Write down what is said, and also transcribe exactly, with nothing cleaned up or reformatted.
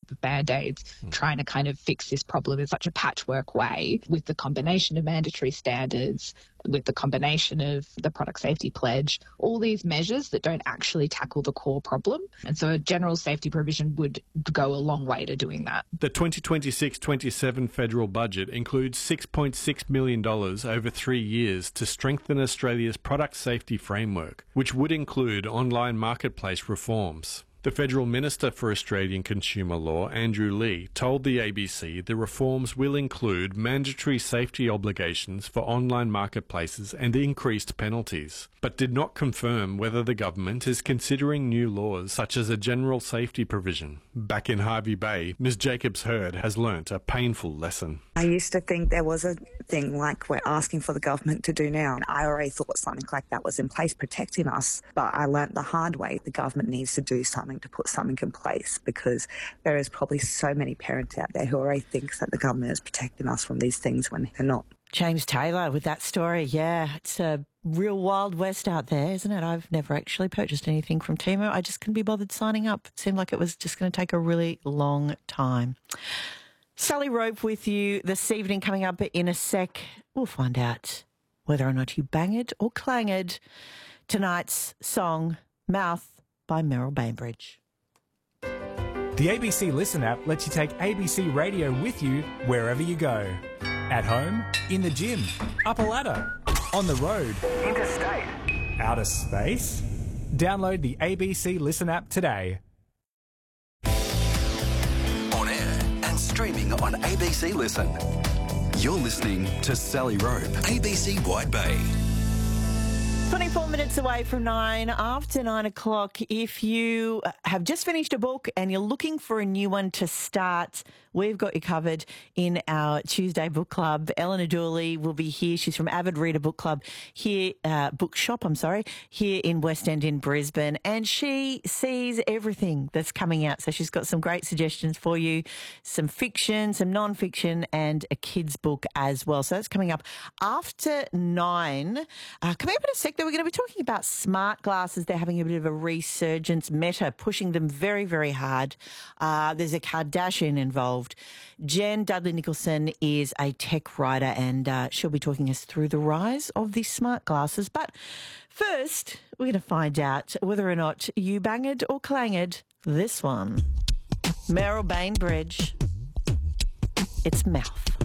Band-Aids, mm. trying to kind of fix this problem in such a patchwork way with the combination of mandatory standards, with the combination of the product safety pledge, all these measures that don't actually tackle the core problem. And so a general safety provision would go a long way to doing that. The twenty twenty-six twenty-seven federal budget includes six point six million dollars over three years to strengthen Australia's product safety framework, which would include online marketplace reforms. The Federal Minister for Australian Consumer Law, Andrew Leigh, told the A B C the reforms will include mandatory safety obligations for online marketplaces and increased penalties, but did not confirm whether the government is considering new laws such as a general safety provision. Back in Hervey Bay, Miz Jacobs-Hurd has learnt a painful lesson. I used to think there was a thing like we're asking for the government to do now. I already thought something like that was in place protecting us, but I learnt the hard way the government needs to do something to put something in place, because there is probably so many parents out there who already think that the government is protecting us from these things when they're not. James Taylor with that story. Yeah, it's a real Wild West out there, isn't it? I've never actually purchased anything from Temu. I just couldn't be bothered signing up. It seemed like it was just going to take a really long time. Sally Rope with you this evening. Coming up in a sec, we'll find out whether or not you banged or clanged tonight's song, Mouth, by Meryl Bainbridge. The A B C Listen app lets you take A B C Radio with you wherever you go. At home, in the gym, up a ladder, on the road, interstate, outer space. Download the A B C Listen app today. On air and streaming on A B C Listen. You're listening to Sally Rope, A B C Wide Bay. twenty-four minutes away from nine, after nine o'clock. If you have just finished a book and you're looking for a new one to start, we've got you covered in our Tuesday book club. Eleanor Dooley will be here. She's from Avid Reader Book Club here, uh, bookshop, I'm sorry, here in West End in Brisbane. And she sees everything that's coming out. So she's got some great suggestions for you, some fiction, some non-fiction, and a kid's book as well. So that's coming up after nine. Uh, coming up in a sec, we're going to be talking about smart glasses. They're having a bit of a resurgence. Meta pushing them very, very hard. Uh, there's a Kardashian involved. Jen Dudley-Nicholson is a tech writer, and uh, she'll be talking us through the rise of these smart glasses. But first, we're going to find out whether or not you banged or clanged this one. Meryl Bainbridge. It's Mouth.